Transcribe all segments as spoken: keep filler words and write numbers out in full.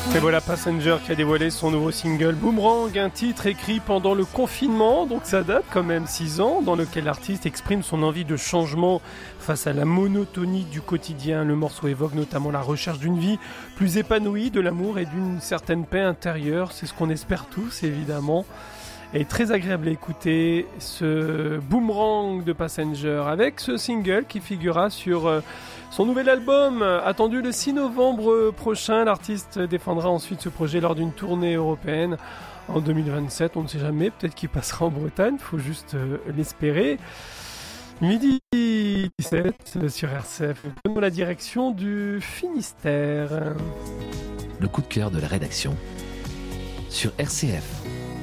Et voilà Passenger qui a dévoilé son nouveau single Boomerang, un titre écrit pendant le confinement, donc ça date quand même six ans, dans lequel l'artiste exprime son envie de changement face à la monotonie du quotidien. Le morceau évoque notamment la recherche d'une vie plus épanouie, de l'amour et d'une certaine paix intérieure. C'est ce qu'on espère tous évidemment. Et très agréable à écouter ce Boomerang de Passenger avec ce single qui figurera sur euh, son nouvel album attendu le six novembre prochain. L'artiste défendra ensuite ce projet lors d'une tournée européenne en deux mille vingt-sept. On ne sait jamais, peut-être qu'il passera en Bretagne, il faut juste euh, l'espérer. Midi dix-sept sur R C F, prenons la direction du Finistère. Le coup de cœur de la rédaction sur R C F.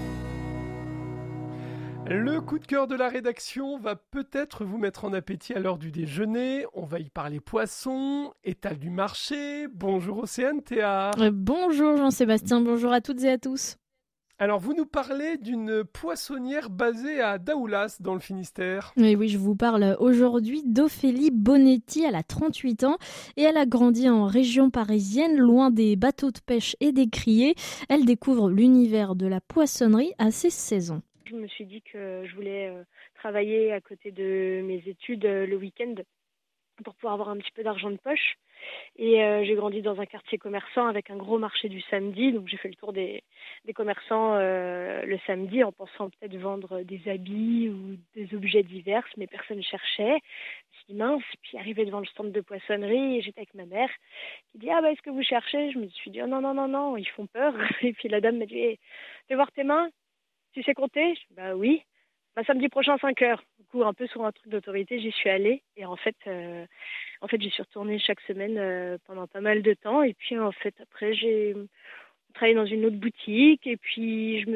Le coup de cœur de la rédaction va peut-être vous mettre en appétit à l'heure du déjeuner. On va y parler poissons, étal du marché. Bonjour Océane Théa. Euh, bonjour Jean-Sébastien, bonjour à toutes et à tous. Alors vous nous parlez d'une poissonnière basée à Daoulas dans le Finistère. Oui, oui, je vous parle aujourd'hui d'Ophélie Bonetti. Elle a trente-huit ans et elle a grandi en région parisienne, loin des bateaux de pêche et des criées. Elle découvre l'univers de la poissonnerie à ses seize ans. Je me suis dit que je voulais euh, travailler à côté de mes études euh, le week-end pour pouvoir avoir un petit peu d'argent de poche. Et euh, j'ai grandi dans un quartier commerçant avec un gros marché du samedi. Donc j'ai fait le tour des, des commerçants euh, le samedi en pensant peut-être vendre des habits ou des objets divers, mais personne ne cherchait. Je me suis dit mince, puis arrivé devant le stand de poissonnerie, et j'étais avec ma mère qui dit ah bah est-ce que vous cherchez? Je me suis dit oh non non non non, ils font peur. Et puis la dame m'a dit hey, fais voir tes mains. Tu sais compter? Je dis, bah oui. Bah samedi prochain cinq heures. Du coup, un peu sur un truc d'autorité, j'y suis allée. Et en fait, euh, en fait, j'y suis retournée chaque semaine euh, pendant pas mal de temps. Et puis en fait, après, j'ai travaillé dans une autre boutique. Et puis je me